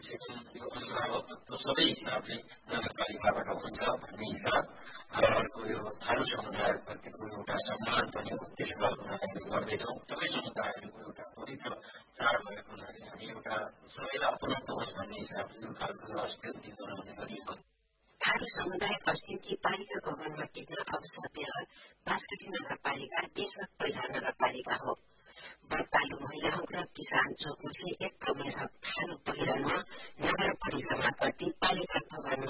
यो अभिभावकत्व सबै हिसाबले नगरपालिकाबाट हुन्छ भन्ने हिसाब अर्को यो थारू समुदायप्रतिको एउटा सम्मान पनि हो। त्यसो भएर उनीहरूले गर्दैछौँ। सबै समुदायहरूको एउटा पवित्र चाड भएको हुनाले हामी एउटा सबैलाई अपनाउनु होस् भन्ने हिसाबले यो खालको अस्थिर दिन बनाउने गरिएको। थारू सामुदायिक अस्थिति पालिका भवनमा टिक्न अवसर बेला बास्केटी नगरपालिका देशका पहिला नगरपालिका हो। व्रतालु महिलाहरू र किसान जोग्न से एक कमेर थारू पहिरनमा नगर परिक्रमा गर्दै पालिका भवनमा